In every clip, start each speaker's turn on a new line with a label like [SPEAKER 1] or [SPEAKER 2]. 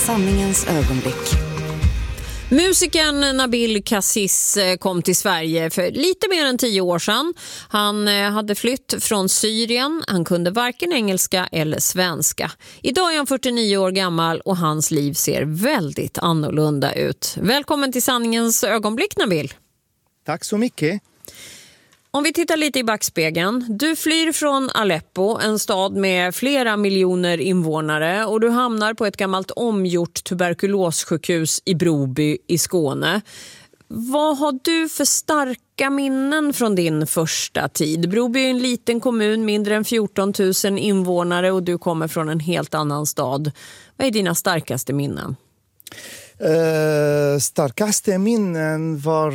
[SPEAKER 1] sanningens ögonblick.
[SPEAKER 2] Musikern Nabil Kasis kom till Sverige för lite mer än 10 år sedan. Han hade flytt från Syrien. Han kunde varken engelska eller svenska. Idag är han 49 år gammal och hans liv ser väldigt annorlunda ut. Välkommen till sanningens ögonblick, Nabil.
[SPEAKER 3] Tack så mycket.
[SPEAKER 2] Om vi tittar lite i backspegeln. Du flyr från Aleppo, en stad med flera miljoner invånare, och du hamnar på ett gammalt omgjort tuberkulossjukhus i Broby i Skåne. Vad har du för starka minnen från din första tid? Broby är en liten kommun, mindre än 14 000 invånare, och du kommer från en helt annan stad. Vad är dina starkaste minnen?
[SPEAKER 3] Starkaste minnen var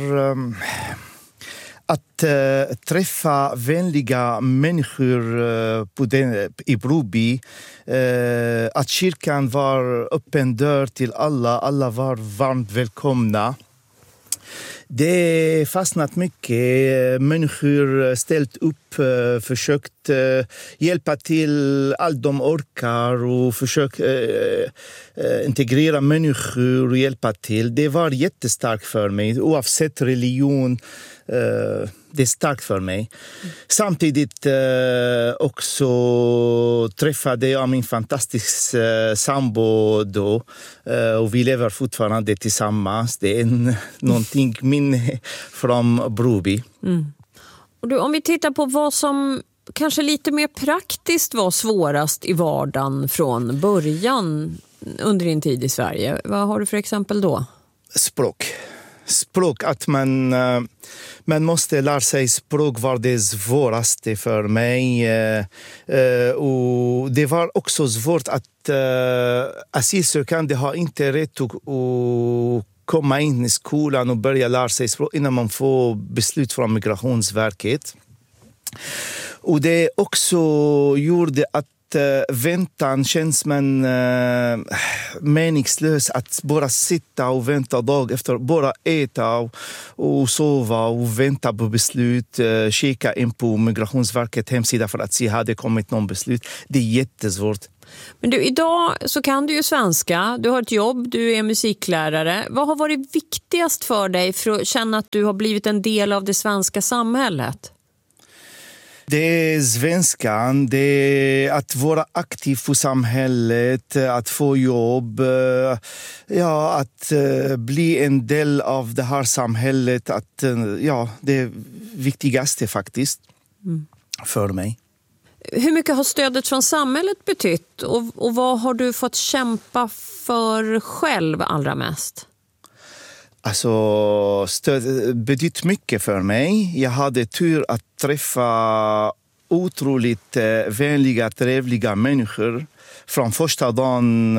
[SPEAKER 3] att träffa vänliga människor i Broby. Att kyrkan var öppen dörr till alla. Alla var varmt välkomna. Det fastnat mycket. Människor ställt upp, försökt hjälpa till allt de orkar och försökt integrera människor och hjälpa till. Det var jättestarkt för mig, oavsett religion. Det är starkt för mig. Samtidigt också träffade jag min fantastiska sambo då. Och vi lever fortfarande tillsammans. Det är någonting minne från Broby.
[SPEAKER 2] Mm. Och du, om vi tittar på vad som kanske lite mer praktiskt var svårast i vardagen från början under din tid i Sverige. Vad har du för exempel då?
[SPEAKER 3] Språk, att man måste lära sig språk var det svåraste för mig. Och det var också svårt att asylsökande har inte rätt att komma in i skolan och börja lära sig språk innan man får beslut från Migrationsverket. Och det också gjorde att väntan känns meningslös, att bara sitta och vänta dag efter, bara äta och sova och vänta på beslut, kika in på Migrationsverket hemsida för att se om det kommit någon beslut. Det är jättesvårt.
[SPEAKER 2] Men du, idag så kan du ju svenska, du har ett jobb, du är musiklärare. Vad har varit viktigast för dig för att känna att du har blivit en del av det svenska samhället?
[SPEAKER 3] Det är svenskan, det är att vara aktiv för samhället, att få jobb, att bli en del av det här samhället. Det är viktigaste faktiskt för mig.
[SPEAKER 2] Hur mycket har stödet från samhället betytt och vad har du fått kämpa för själv allra mest?
[SPEAKER 3] Alltså, stöd betytt mycket för mig. Jag hade tur att träffa otroligt vänliga, trevliga människor från första dagen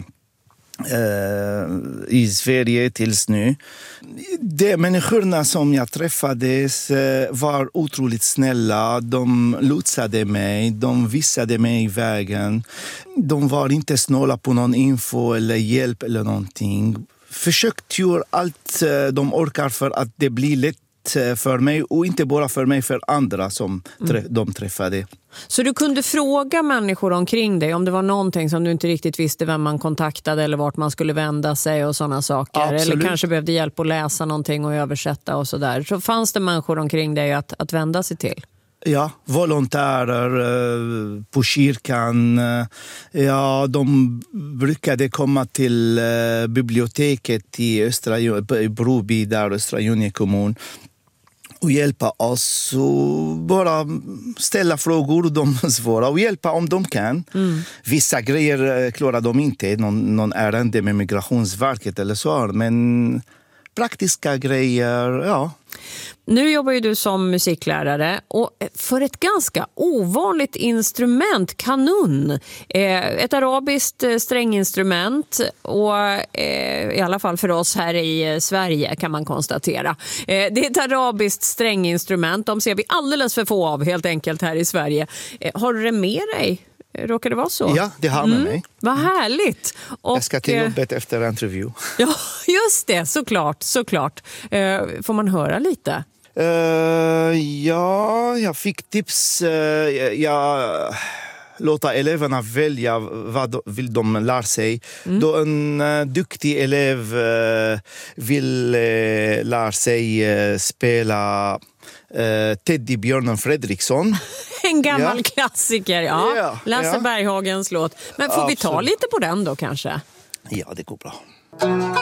[SPEAKER 3] i Sverige tills nu. De människorna som jag träffade var otroligt snälla. De lotsade mig, de visade mig vägen. De var inte snåla på någon info eller hjälp eller någonting. Försökt göra allt de orkar för att det blir lätt för mig och inte bara för mig, för andra som de träffade.
[SPEAKER 2] Så du kunde fråga människor omkring dig om det var någonting som du inte riktigt visste vem man kontaktade eller vart man skulle vända sig och sådana saker?
[SPEAKER 3] Absolut.
[SPEAKER 2] Eller kanske behövde hjälp att läsa någonting och översätta och sådär. Så fanns det människor omkring dig att vända sig till?
[SPEAKER 3] Ja, volontärer på kyrkan. Ja, de brukade komma till biblioteket i Broby, där Östra Göinge kommun, och hjälpa oss och bara ställa frågor de svåra och hjälpa om de kan. Vissa grejer klarar de inte, någon ärende med Migrationsverket eller så, men praktiska grejer, ja.
[SPEAKER 2] Nu jobbar ju du som musiklärare och för ett ganska ovanligt instrument, kanun. Ett arabiskt stränginstrument och i alla fall för oss här i Sverige kan man konstatera. Det är ett arabiskt stränginstrument, de ser vi alldeles för få av helt enkelt här i Sverige. Har du det med dig? Råkar det vara så?
[SPEAKER 3] Ja, det har med mig.
[SPEAKER 2] Vad härligt. Och
[SPEAKER 3] jag ska till jobbet efter intervju.
[SPEAKER 2] Ja, just det. Såklart. Får man höra lite?
[SPEAKER 3] Ja, jag fick tips. Jag låta eleverna välja vad vill de lära sig. Då en duktig elev vill lära sig spela Teddybjörnen Fredriksson.
[SPEAKER 2] En gammal klassiker, Lasse Berghagens låt. Men får vi ta lite på den då kanske?
[SPEAKER 3] Ja, det går bra.